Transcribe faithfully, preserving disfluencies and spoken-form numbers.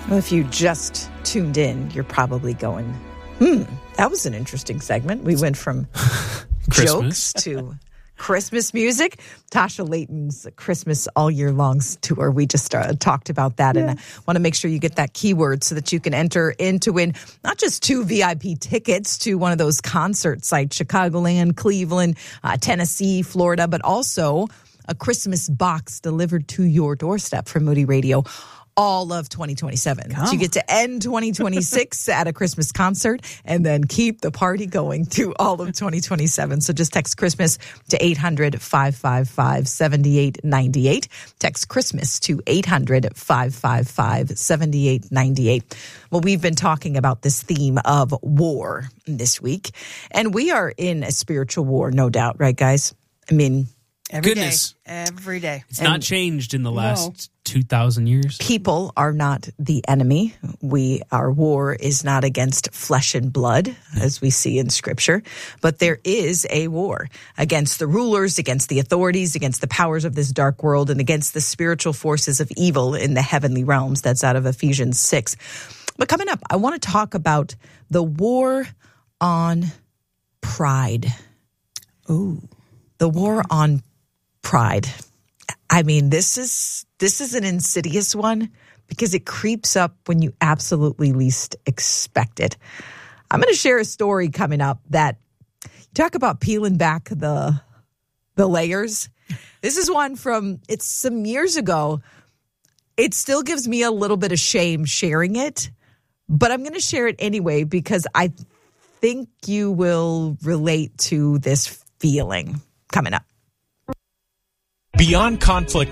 Well, if you just tuned in, you're probably going, hmm, that was an interesting segment. We went from jokes to Christmas music. Tasha Layton's Christmas All Year Long tour. We just uh, talked about that. Yeah. And I want to make sure you get that keyword so that you can enter in to win not just two V I P tickets to one of those concert sites, Chicagoland, Cleveland, uh, Tennessee, Florida, but also a Christmas box delivered to your doorstep from Moody Radio all of twenty twenty-seven. Come. So you get to end twenty twenty-six at a Christmas concert and then keep the party going through all of twenty twenty-seven. So just text Christmas to eight hundred, five five five, seven eight nine eight. Text Christmas to eight hundred, five five five, seven eight nine eight. Well, we've been talking about this theme of war this week, and we are in a spiritual war, no doubt, right, guys? I mean, Every Goodness. day. Every day. It's And not changed in the last No. two thousand years. people are not the enemy. We, our war is not against flesh and blood, as we see in Scripture, but there is a war against the rulers, against the authorities, against the powers of this dark world, and against the spiritual forces of evil in the heavenly realms. That's out of Ephesians six. But coming up, I want to talk about the war on pride. Ooh. The war on pride. I mean, this is this is an insidious one because it creeps up when you absolutely least expect it. I'm going to share a story coming up that you talk about peeling back the the layers. This is one from it's some years ago. It still gives me a little bit of shame sharing it, but I'm going to share it anyway because I think you will relate to this feeling coming up. Beyond conflict